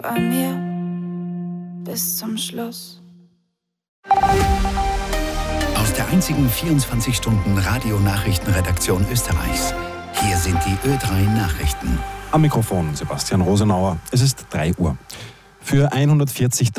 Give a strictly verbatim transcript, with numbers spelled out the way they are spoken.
bei mir bis zum Schluss. Aus der einzigen vierundzwanzig-Stunden-Radio-Nachrichtenredaktion Österreichs. Hier sind die Ö drei Nachrichten. Am Mikrofon Sebastian Rosenauer. Es ist drei Uhr. Für hundertvierzig